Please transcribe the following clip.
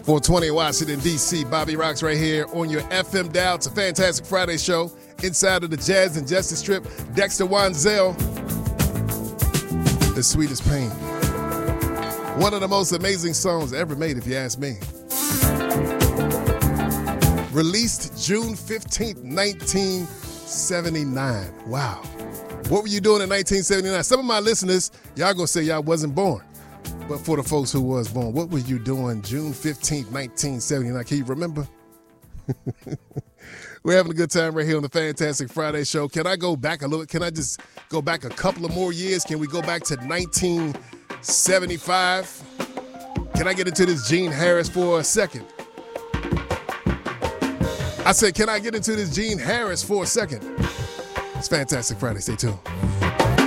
420 Washington, D.C. Bobby Rocks right here on your FM dial. It's a Fantastic Friday show. Inside of the Jazz and Justice Strip, Dexter Wansel, The Sweetest Pain. One of the most amazing songs ever made, if you ask me. Released June 15th, 1979. Wow. What were you doing in 1979? Some of my listeners, y'all gonna say y'all wasn't born. But for the folks who was born, what were you doing June 15th, 1979? Can you remember? We're having a good time right here on the Fantastic Friday show. Can I go back a little? Can I just go back a couple of more years? Can we go back to 1975? Can I get into this Gene Harris for a second? I said, can I get into this Gene Harris for a second? It's Fantastic Friday. Stay tuned.